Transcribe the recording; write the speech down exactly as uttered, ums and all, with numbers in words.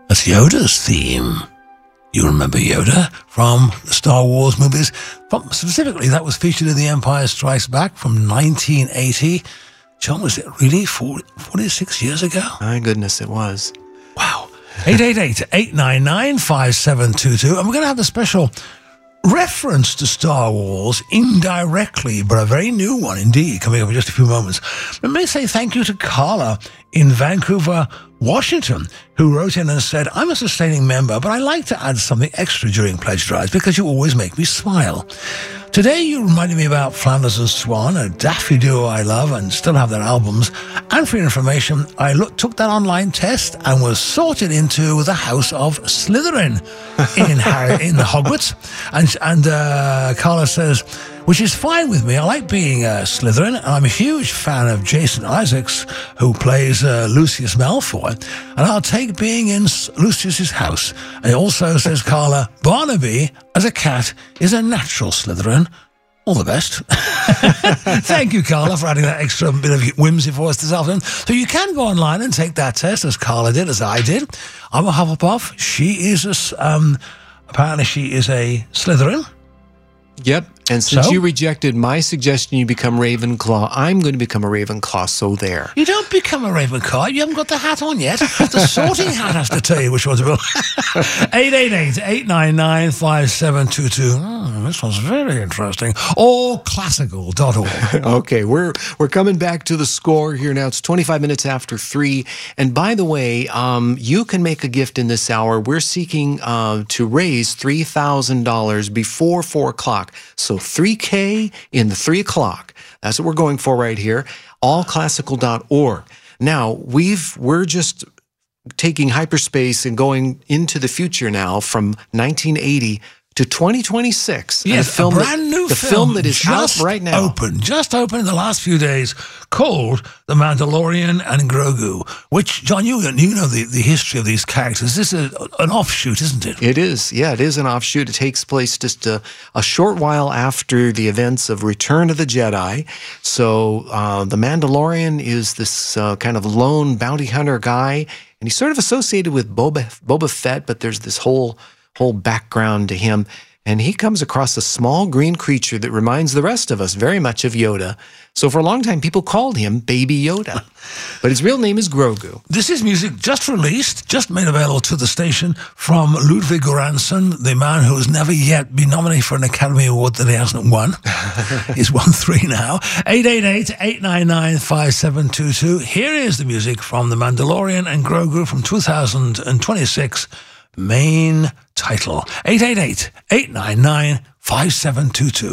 That's Yoda's theme. You remember Yoda from the Star Wars movies? But specifically, that was featured in The Empire Strikes Back from nineteen eighty. John, was it really forty, forty-six years ago? My goodness, it was. Wow. eight eight eight, eight nine nine, five seven two two. And we're going to have a special reference to Star Wars indirectly, but a very new one indeed, coming up in just a few moments. Let me say thank you to Carla in Vancouver, Washington, who wrote in and said, I'm a sustaining member, but I like to add something extra during pledge drives because you always make me smile. Today, you reminded me about Flanders and Swan, a Daffy duo I love and still have their albums. And for your information, I look, took that online test and was sorted into the House of Slytherin in Harry, in the Hogwarts. And, and uh, Carla says, which is fine with me. I like being a Slytherin, and I'm a huge fan of Jason Isaacs, who plays uh, Lucius Malfoy. And I'll take being in Lucius's house. And it also says, Carla, Barnaby, as a cat, is a natural Slytherin. All the best. Thank you, Carla, for adding that extra bit of whimsy for us this afternoon. So you can go online and take that test, as Carla did, as I did. I'm a Hufflepuff. She is a, um, apparently she is a Slytherin. Yep. And since So? you rejected my suggestion you become Ravenclaw, I'm going to become a Ravenclaw, so there. You don't become a Ravenclaw. You haven't got the hat on yet. The sorting hat has to tell you which one to be. eight eight eight, eight nine nine, five seven two two. Oh, this one's very interesting. All classical dot org. Okay, we're we're coming back to the score here now. It's twenty-five minutes after three. And by the way, um, you can make a gift in this hour. We're seeking uh, to raise three thousand dollars before four o'clock. So three K in the three o'clock. That's what we're going for right here. all classical dot org. Now, we've we're just taking hyperspace and going into the future now from nineteen eighty to twenty twenty-six. Yes, a, film a brand that, new the film, film that is just out right now. Open, just opened in the last few days, called The Mandalorian and Grogu, which, John, you, you know the, the history of these characters. This is a, an offshoot, isn't it? It is, yeah, it is an offshoot. It takes place just a, a short while after the events of Return of the Jedi. So uh, the Mandalorian is this uh, kind of lone bounty hunter guy, and he's sort of associated with Boba, Boba Fett, but there's this whole whole background to him. And he comes across a small green creature that reminds the rest of us very much of Yoda. So for a long time, people called him Baby Yoda. But his real name is Grogu. This is music just released, just made available to the station from Ludwig Göransson, the man who has never yet been nominated for an Academy Award that he hasn't won. He's won three now. eight eight eight, eight nine nine, five seven two two. Here is the music from The Mandalorian and Grogu from two thousand twenty-six. Main title. eight eight eight, eight nine nine, five seven two two.